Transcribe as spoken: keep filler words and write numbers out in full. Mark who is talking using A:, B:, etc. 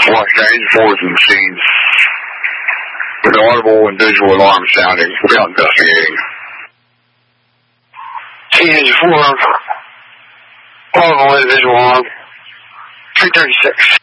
A: Exchange forward to the scene with audible and visual alarm sounding without investigating.
B: C Engine four, audible and visual alarm, three thirty-six.